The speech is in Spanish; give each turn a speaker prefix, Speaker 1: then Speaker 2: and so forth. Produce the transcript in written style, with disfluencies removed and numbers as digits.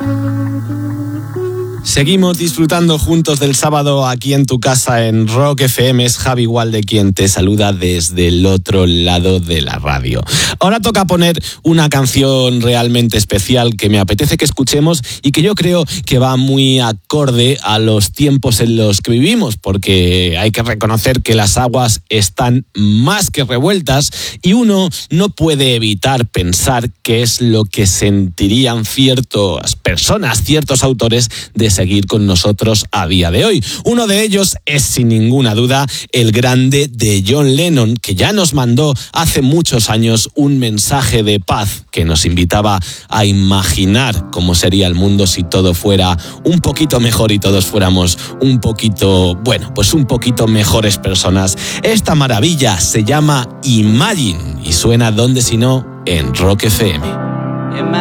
Speaker 1: Seguimos disfrutando juntos del sábado aquí en tu casa en Rock FM. Es Javi Walde quien te saluda desde el otro lado de la radio. Ahora toca poner una canción realmente especial que me apetece que escuchemos y que yo creo que va muy acorde a los tiempos en los que vivimos, porque hay que reconocer que las aguas están más que revueltas y uno no puede evitar pensar qué es lo que sentirían ciertas personas, ciertos autores de seguir con nosotros a día de hoy. Uno de ellos es sin ninguna duda el grande de John Lennon, que ya nos mandó hace muchos años un mensaje de paz que nos invitaba a imaginar cómo sería el mundo si todo fuera un poquito mejor y todos fuéramos un poquito mejores personas. Esta maravilla se llama Imagine y suena donde si no en Rock FM.